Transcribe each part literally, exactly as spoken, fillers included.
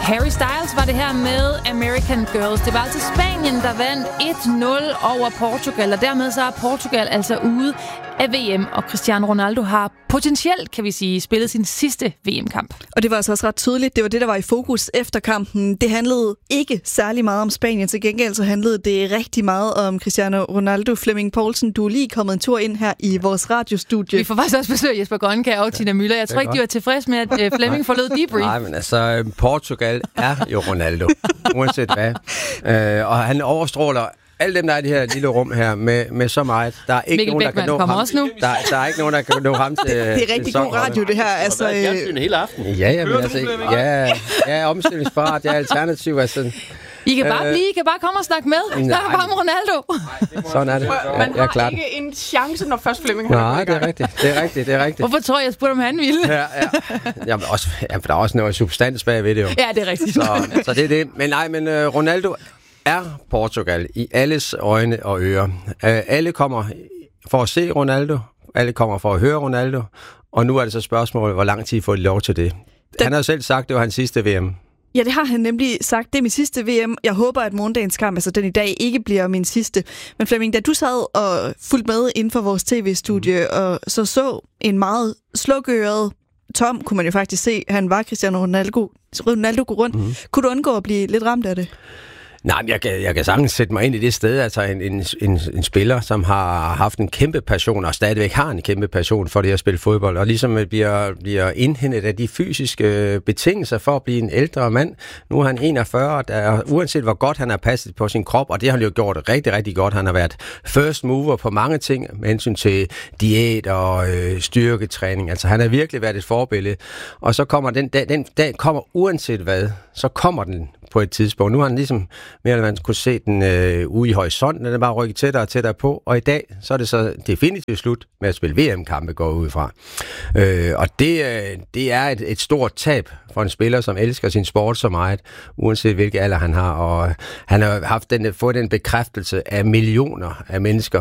Harry Styles var det her med American Girls. Det var altså Spanien, der vandt et nul over Portugal, og dermed så er Portugal altså ude af V M, og Cristiano Ronaldo har potentielt, kan vi sige, spillet sin sidste V M-kamp. Og det var altså også ret tydeligt. Det var det, der var i fokus efter kampen. Det handlede ikke særlig meget om Spanien. Til gengæld så handlede det rigtig meget om Cristiano Ronaldo. Flemming Poulsen, du er lige kommet en tur ind her i vores radiostudie. Vi får faktisk også besøg af Jesper Grønkjær og Tina Müller. Jeg tror ikke, de var tilfredse med, at Flemming forlod debrief. Nej, men altså, Portugal er jo Ronaldo, uanset hvad. Øh, og han overstråler alle dem, der er i det her lille rum her, med, med så meget. Der er ikke Mikkel nogen, der kan nå ham. Også nu. Der, der er ikke nogen, der kan nå ham til. Det, det er rigtig god radio, det her. Altså, der er øh... hele aften. Ja, ja, men altså, ja, jeg er omstillingsparat, jeg er alternativ. Altså, I kan bare øh, blive, I kan bare komme og snakke med. Snak bare om Ronaldo. Sådan er det. Ja, man har jeg ikke en chance, når først Flemming har Nej, det er rigtigt. Det er rigtigt, det er rigtigt. Hvorfor tror jeg, jeg spurgte, om han ville? Ja, ja. Jamen, også, ja, for der er også noget substans bagved det jo. Ja, det er rigtigt. Så, så det er det. Men nej, men uh, Ronaldo er Portugal i alles øjne og ører. Uh, alle kommer for at se Ronaldo. Alle kommer for at høre Ronaldo. Og nu er det så spørgsmålet, hvor lang tid får de lov til det. Han har selv sagt, det var hans sidste V M. Ja, det har han nemlig sagt. Det er min sidste V M. Jeg håber, at morgendagens kamp, altså den i dag, ikke bliver min sidste. Men Flemming, da du sad og fulgte med inden for vores tv-studie, mm. og så så en meget slukøret Tom, kunne man jo faktisk se, han var Cristiano Ronaldo, Ronaldo gå rundt. Mm. Kunne du undgå at blive lidt ramt af det? Nej, jeg kan, jeg kan sagtens sætte mig ind i det sted, altså en, en, en, en spiller, som har haft en kæmpe passion, og stadigvæk har en kæmpe passion for det at spille fodbold, og ligesom bliver, bliver indhentet af de fysiske betingelser for at blive en ældre mand. Nu er han enogfyrre, der, uanset hvor godt han har passet på sin krop, og det har han jo gjort rigtig, rigtig godt. Han har været first mover på mange ting, med hensyn til diæt og øh, styrketræning. Altså han har virkelig været et forbillede, og så kommer den dag, den dag kommer uanset hvad, så kommer den på et tidspunkt. Nu har han ligesom mere eller mindre kunne se den øh, ude i horisonten, den er bare rykket tættere og tættere på, og i dag, så er det så definitivt slut med at spille V M-kampe går ud fra. Øh, og det, øh, det er et, et stort tab for en spiller, som elsker sin sport så meget, uanset hvilken alder han har, og han har haft den, fået den bekræftelse af millioner af mennesker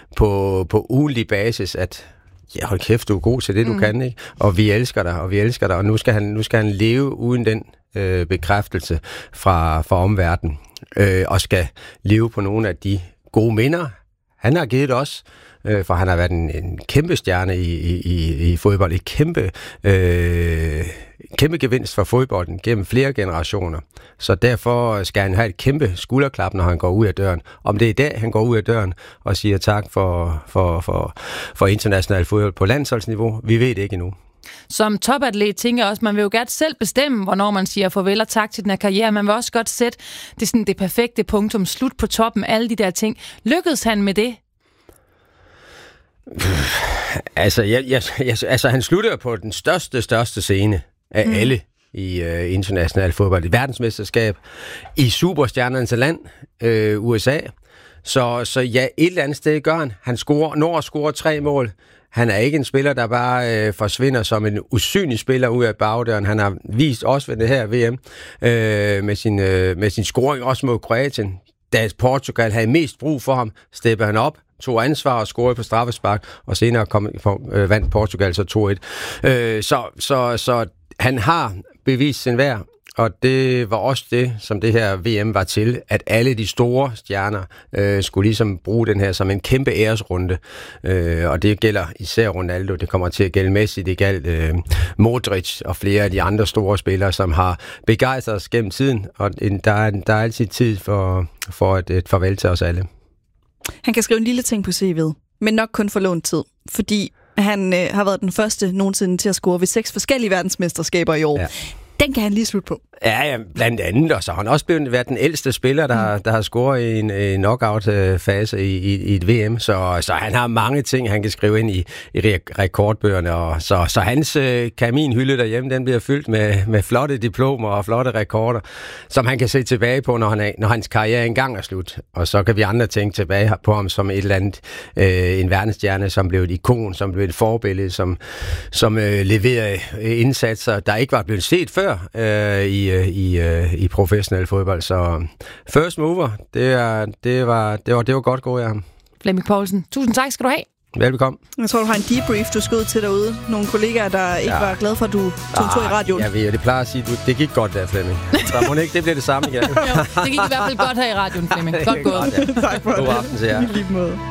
på, på ugentlig basis, at ja, hold kæft, du er god til det, du mm. kan, ikke? Og vi elsker dig, og vi elsker dig, og nu skal han, nu skal han leve uden den øh, bekræftelse fra, fra omverdenen, øh, og skal leve på nogle af de gode minder, han har givet os, øh, for han har været en, en kæmpe stjerne i, i, i fodbold, et kæmpe, øh, kæmpe gevinst for fodbolden gennem flere generationer. Så derfor skal han have et kæmpe skulderklap, når han går ud af døren. Om det er i dag, han går ud af døren og siger tak for, for, for, for international fodbold på landsholdsniveau, vi ved det ikke endnu. Som topatlet tænker jeg også, man vil jo gerne selv bestemme, hvornår man siger farvel og tak til den her karriere. Man vil også godt sætte det, sådan, det perfekte punktum, slut på toppen, alle de der ting. Lykkedes han med det? Altså, jeg, jeg, jeg, altså han slutter på den største, største scene af mm. alle i øh, international fodbold. I verdensmesterskab, i superstjernernes land, øh, U S A. Så, så ja, et eller andet sted gør han. Han scorer, når at score tre mål. Han er ikke en spiller, der bare øh, forsvinder som en usynlig spiller ud af bagdøren. Han har vist også ved det her V M øh, med, sin, øh, med sin scoring også mod Kroatien. Da Portugal havde mest brug for ham, steppede han op, tog ansvar og scorede på straffespark, og senere kom, øh, vandt Portugal så to et. Øh, så, så, så han har bevist sin værd, og det var også det, som det her V M var til, at alle de store stjerner øh, skulle ligesom bruge den her som en kæmpe æresrunde. Øh, og det gælder især Ronaldo, det kommer til at gælde Messi, det gælder øh, Modric og flere af de andre store spillere, som har begejstret os gennem tiden, og en, der, er, der er altid tid for, for et, et farvel til os alle. Han kan skrive en lille ting på C V'et, men nok kun for lånt tid, fordi han øh, har været den første nogensinde til at score ved seks forskellige verdensmesterskaber i år. Ja. Den kan han lige slutte på. Ja, ja, blandt andet, og så har han også blevet været den ældste spiller, der, mm. der har scoret i en, en knockout-fase i, i, i et V M, så, så han har mange ting, han kan skrive ind i, i rekordbøgerne, og så, så hans øh, kaminhylde derhjemme, den bliver fyldt med, med flotte diplomer og flotte rekorder, som han kan se tilbage på, når, han er, når hans karriere engang er slut. Og så kan vi andre tænke tilbage på ham som et eller andet, øh, en verdensstjerne, som blev et ikon, som blev et forbillede, som, som øh, leverede indsatser, der ikke var blevet set før øh, i I, uh, i professionel fodbold. Så first mover, det, er, det, var, det, var, det var godt gået af ham. Flemming Poulsen, tusind tak skal du have. Velbekomme. Jeg tror, du har en debrief, du skal ud til derude. Nogle kollegaer, der ikke ja. var glade for, at du tog en tur i radioen. Jeg ved, det plejer at sige, du, det gik godt der, Flemming. Så må det ikke, det bliver det samme igen. Jo, det gik i hvert fald godt her i radioen, Flemming. Godt gået. Godt, ja. Tak for God det. aften til jer. I lige måde.